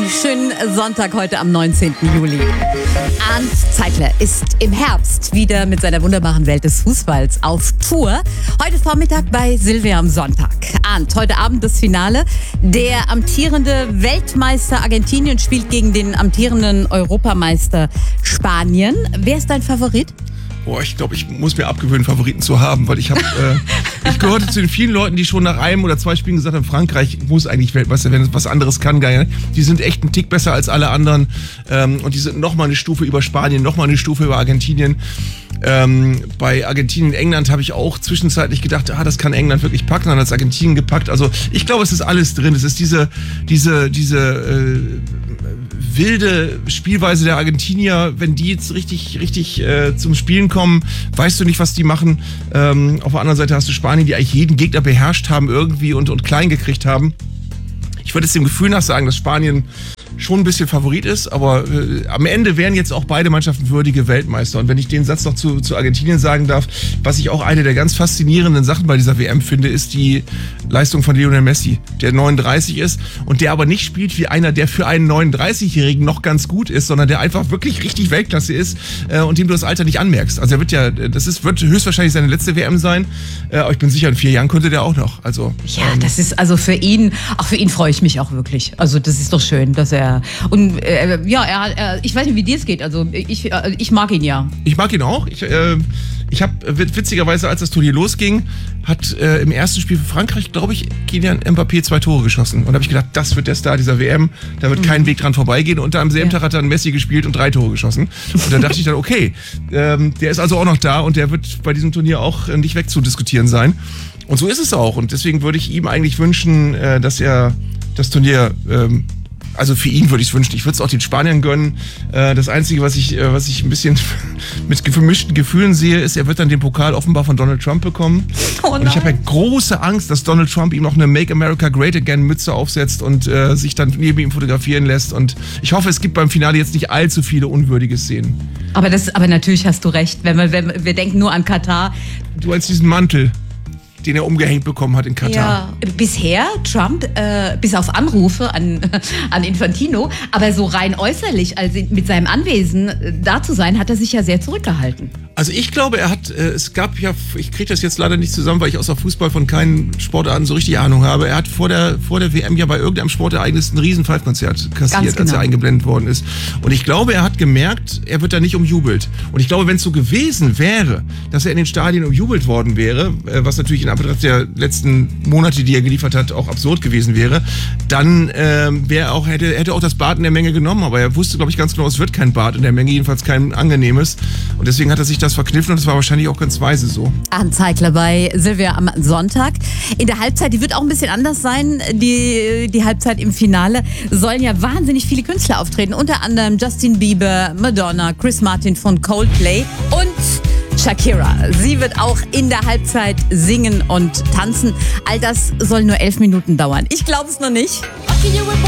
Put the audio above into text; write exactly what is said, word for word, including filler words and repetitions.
schönen Sonntag heute am neunzehnten Juli. Arndt Zeigler ist im Herbst wieder mit seiner wunderbaren Welt des Fußballs auf Tour. Heute Vormittag bei Silvia am Sonntag. Arndt, heute Abend das Finale. Der amtierende Weltmeister Argentinien spielt gegen den amtierenden Europameister Spanien. Wer ist dein Favorit? Boah, ich glaube, ich muss mir abgewöhnen, Favoriten zu haben, weil ich habe, äh, ich gehörte zu den vielen Leuten, die schon nach einem oder zwei Spielen gesagt haben, Frankreich muss eigentlich Weltmeister werden, was anderes kann gar nicht. Die sind echt einen Tick besser als alle anderen ähm, und die sind nochmal eine Stufe über Spanien, nochmal eine Stufe über Argentinien. Ähm, bei Argentinien, England habe ich auch zwischenzeitlich gedacht, ah, das kann England wirklich packen, dann hat es Argentinien gepackt. Also ich glaube, es ist alles drin. Es ist diese, diese, diese äh, wilde Spielweise der Argentinier. Wenn die jetzt richtig, richtig äh, zum Spielen kommen, weißt du nicht, was die machen. Ähm, auf der anderen Seite hast du Spanien, die eigentlich jeden Gegner beherrscht haben irgendwie und, und klein gekriegt haben. Ich würde jetzt dem Gefühl nach sagen, dass Spanien schon ein bisschen Favorit ist, aber äh, am Ende wären jetzt auch beide Mannschaften würdige Weltmeister. Und wenn ich den Satz noch zu, zu Argentinien sagen darf, was ich auch eine der ganz faszinierenden Sachen bei dieser W M finde, ist die Leistung von Lionel Messi, der neununddreißig ist und der aber nicht spielt wie einer, der für einen neununddreißigjährigen noch ganz gut ist, sondern der einfach wirklich richtig Weltklasse ist äh, und dem du das Alter nicht anmerkst. Also er wird ja, das ist, wird höchstwahrscheinlich seine letzte W M sein, äh, aber ich bin sicher, in vier Jahren könnte der auch noch. Also, ja, ähm, das ist also für ihn, auch für ihn freue ich mich auch wirklich. Also das ist doch schön, dass er und äh, ja, er, er, ich weiß nicht, wie dir es geht. Also ich, äh, ich mag ihn ja. Ich mag ihn auch. Ich, äh, ich habe witzigerweise, als das Turnier losging, hat äh, im ersten Spiel für Frankreich, glaube ich, Kylian Mbappé zwei Tore geschossen. Und da habe ich gedacht, das wird der Star dieser W M. Da wird mhm. kein Weg dran vorbeigehen. Und am selben ja. Tag hat dann Messi gespielt und drei Tore geschossen. Und da dachte ich dann, okay, ähm, der ist also auch noch da und der wird bei diesem Turnier auch äh, nicht wegzudiskutieren sein. Und so ist es auch. Und deswegen würde ich ihm eigentlich wünschen, äh, dass er das Turnier ähm, Also für ihn würde ich es wünschen. Ich würde es auch den Spaniern gönnen. Das Einzige, was ich, was ich ein bisschen mit vermischten Gefühlen sehe, ist, er wird dann den Pokal offenbar von Donald Trump bekommen. Oh und ich habe ja große Angst, dass Donald Trump ihm noch eine Make America Great Again Mütze aufsetzt und äh, sich dann neben ihm fotografieren lässt. Und ich hoffe, es gibt beim Finale jetzt nicht allzu viele unwürdige Szenen. Aber, das, aber natürlich hast du recht. Wenn wir, wenn wir denken nur an Katar. Du als diesen Mantel, den er umgehängt bekommen hat in Katar. Ja, bisher Trump, äh, bis auf Anrufe an, an Infantino, aber so rein äußerlich, also mit seinem Anwesen äh, da zu sein, hat er sich ja sehr zurückgehalten. Also ich glaube, er hat, äh, es gab ja, ich kriege das jetzt leider nicht zusammen, weil ich außer Fußball von keinen Sportarten so richtig Ahnung habe. Er hat vor der, vor der W M ja bei irgendeinem Sportereignis ein riesen Five-Konzert kassiert, genau, als er eingeblendet worden ist. Und ich glaube, er hat gemerkt, er wird da nicht umjubelt. Und ich glaube, wenn es so gewesen wäre, dass er in den Stadien umjubelt worden wäre, äh, was natürlich in Anbetracht der letzten Monate, die er geliefert hat, auch absurd gewesen wäre, dann äh, wäre auch, hätte, hätte auch das Bad in der Menge genommen. Aber er wusste, glaube ich, ganz genau, es wird kein Bad in der Menge, jedenfalls kein angenehmes. Und deswegen hat er sich das verkniffen und das war wahrscheinlich auch ganz weise so. Arndt Zeigler bei Silvia am Sonntag. In der Halbzeit, die wird auch ein bisschen anders sein. Die, die Halbzeit im Finale sollen ja wahnsinnig viele Künstler auftreten. Unter anderem Justin Bieber, Madonna, Chris Martin von Coldplay und Shakira. Sie wird auch in der Halbzeit singen und tanzen. All das soll nur elf Minuten dauern. Ich glaube es noch nicht.